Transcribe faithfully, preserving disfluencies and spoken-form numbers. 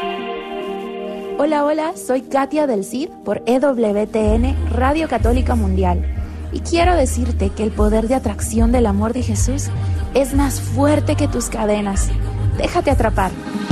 Hola, hola, soy Katia del Cid por E W T N Radio Católica Mundial y quiero decirte que el poder de atracción del amor de Jesús es más fuerte que tus cadenas. Déjate atrapar.